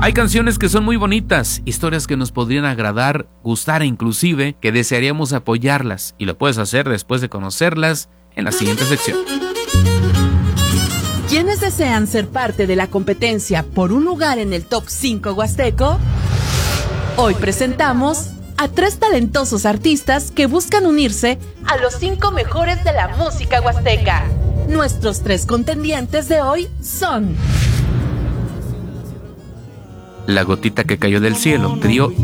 Hay canciones que son muy bonitas, historias que nos podrían agradar, gustar e inclusive que desearíamos apoyarlas, y lo puedes hacer después de conocerlas en la siguiente sección. ¿Quiénes desean ser parte de la competencia por un lugar en el Top 5 Huasteco? Hoy presentamos a 3 talentosos artistas que buscan unirse a los 5 mejores de la música huasteca. Nuestros 3 contendientes de hoy son... La gotita que cayó del cielo, trío